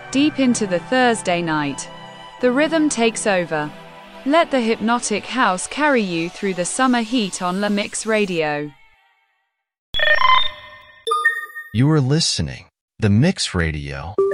deep into the Thursday night. The rhythm takes over. Let the hypnotic house carry you through the summer heat on La Mix Radio. You are listening, The Mix Radio.